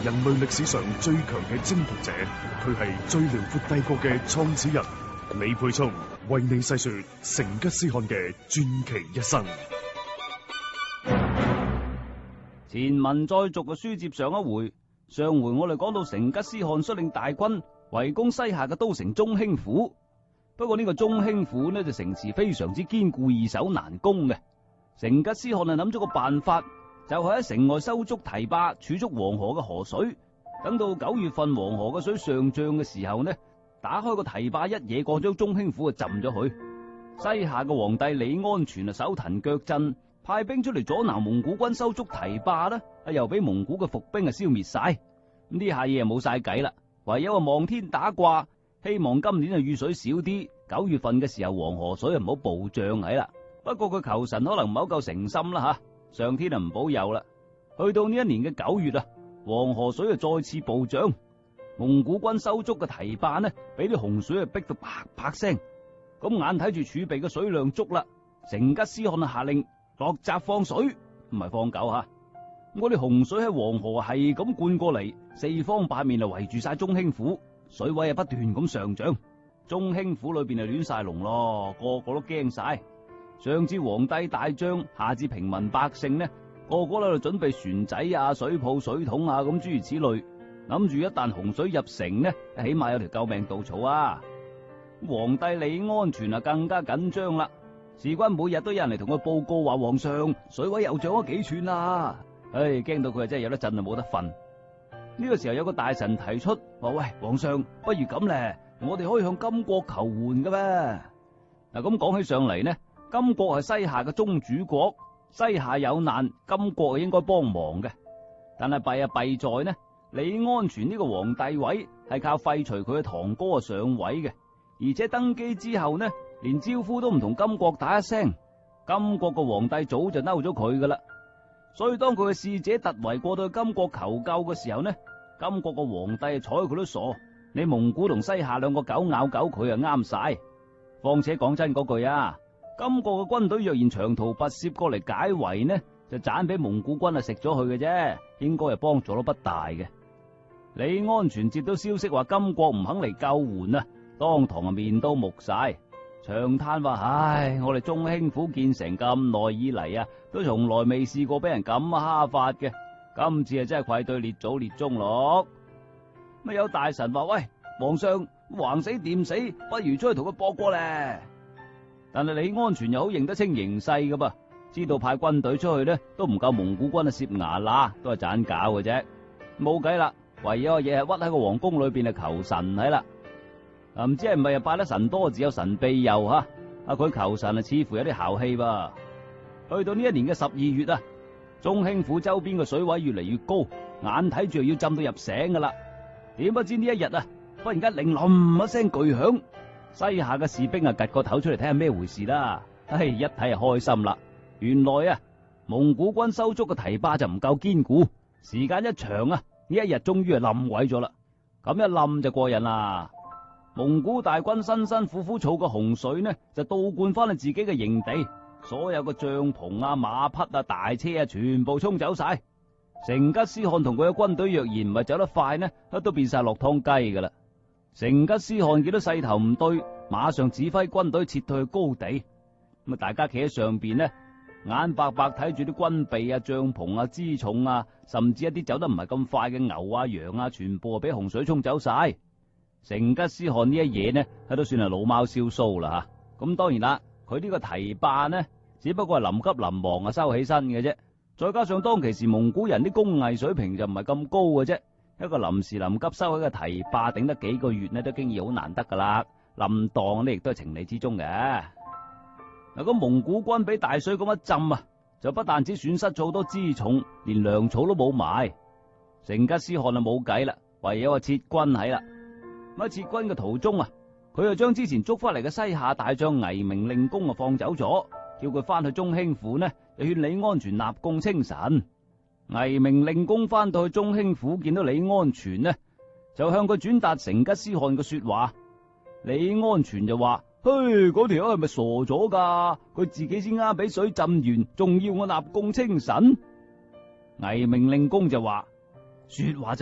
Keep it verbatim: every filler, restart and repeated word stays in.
人類歷史上最強嘅征服者，佢係最遼闊帝國嘅創始人。李沛聰為你細說成吉思汗嘅傳奇一生。 前文再續嘅書接上一回，上回我哋講到成吉思汗率領大軍圍攻西夏嘅都城中興府，不過呢個中興府呢就城池非常之堅固，易守難攻嘅。成吉思汗啊諗咗個辦法，就係喺城外修築堤壩，儲蓄黃河嘅河水，等到九月份黃河嘅水上漲嘅時候呢，打開個堤壩，一嘢過將中興府啊浸咗去。西夏嘅皇帝李安全啊手騰腳震，派兵出嚟阻撓蒙古軍修築堤壩啦，又俾蒙古嘅伏兵啊消滅晒。咁呢下嘢啊冇晒計啦，唯有啊望天打卦，希望今年啊雨水少啲，九月份嘅時候黃河水啊唔好暴漲起啦。不過佢求神可能唔係好夠誠心啦吓。上天啊唔保佑啦，去到呢一年嘅九月啊，黃河水啊再次暴漲，蒙古軍修築嘅堤壩呢，俾啲洪水啊逼到啪啪聲，咁眼睇住儲備嘅水量足啦，成吉思汗啊下令落閘放水，唔係放狗吓，我啲洪水喺黃河係咁灌過嚟，四方八面啊圍住晒中興府，水位啊不斷咁上漲，中興府裏邊啊亂晒龍咯，個個都驚晒。上至皇帝大將，下至平民百姓呢，個個喺度準備船仔啊、水泡、水桶啊，咁諸如此類，諗住一旦洪水入城呢，起碼有條救命稻草啊！皇帝李安全啊更加緊張啦，事關每日都有人嚟同佢報告話皇上水位又漲咗幾寸啦，唉，驚到佢啊真係有得震啊冇得瞓。呢個時候有個大臣提出話：喂，皇上，不如咁咧，我哋可以向金國求援噶咩？嗱，咁講起上嚟呢？金國係西夏嘅宗主國，西夏有難，金國係應該幫忙嘅。但係弊啊弊在呢，李安全呢個皇帝位係靠廢除佢嘅堂哥啊上位嘅，而且登基之後呢，連招呼都唔同金國打一聲。金國個皇帝早就嬲咗佢噶啦，所以當佢嘅使者突圍過到去金國求救嘅時候呢，金國個皇帝睬佢都傻，你蒙古同西夏兩個狗咬狗，佢啊啱晒。況且講真嗰句啊。金國嘅軍隊若然長途跋涉過嚟解圍呢，就盞俾蒙古軍啊食咗佢嘅啫，應該係幫助都不大嘅。李安全接到消息話金國唔肯嚟救援啊，當堂啊面都木晒，長嘆話：唉，我哋中興府建成咁耐以嚟啊，都從來未試過俾人咁蝦法嘅，今次啊真係愧對列祖列宗咯。乜有大臣話：喂，皇上橫死掂死，不如出去同佢搏過咧。但係李安全又好認得清形勢噶噃，知道派軍隊出去呢都唔夠蒙古軍啊攝牙罅，都係盞搞嘅啫，冇計啦，唯有嘢係屈喺個皇宮裏邊啊求神喺啦。唔知係唔係又拜得神多自有神庇佑吓？啊佢求神啊似乎有啲效氣噃。去到呢一年嘅十二月啊，中興府周邊嘅水位越嚟越高，眼睇住要浸到入城噶啦。點不知呢一日啊，忽然間令冧一聲巨響。西夏嘅士兵啊，趷個頭出嚟睇下咩回事啦！唉，一睇就開心啦。原來啊，蒙古軍修築嘅堤壩就唔夠堅固，時間一長啊，呢一日終於係冧毀咗啦。咁一冧就過癮啦。蒙古大軍辛辛苦苦儲嘅洪水呢，就倒灌翻去自己嘅營地，所有嘅帳篷啊、馬匹啊、大車啊，全部沖走晒。成吉思汗同佢嘅軍隊若然唔係走得快呢，都變晒落湯雞噶啦。成吉思汗見到勢頭唔對，馬上指揮軍隊撤退去高地。咁啊，大家企喺上邊呢，眼白白睇住啲軍備啊、帳篷啊、輜重啊，甚至一啲走得唔係咁快嘅牛啊、羊啊，全部啊俾洪水沖走晒。成吉思汗呢一嘢呢，都算係老貓燒鬚啦吓。咁當然啦，佢呢個堤壩呢，只不過係臨急臨忙啊收起身嘅啫。再加上當其時蒙古人啲工藝水平就唔係咁高嘅啫。一個臨時臨急收起嘅堤壩，頂得幾個月呢，都經已好難得噶啦。冧檔呢，亦都係情理之中嘅。嗱，咁蒙古軍俾大水咁一浸啊，就不但止損失咗好多輜重，連糧草都冇埋。成吉思汗啊冇計啦，唯有啊撤軍喺啦。咁喺撤軍嘅途中啊，佢就將之前捉翻嚟嘅西夏大將倪明令公啊放走咗，叫佢翻去中興府呢，就勸李安全納貢稱臣。倪明令公翻到去中興府，見到李安全呢，就向佢轉達成吉思汗嘅說話。李安全就話：嘿，嗰條友係咪傻咗噶？佢自己先啱俾水浸完，仲要我納貢稱臣？倪明令公就話：說話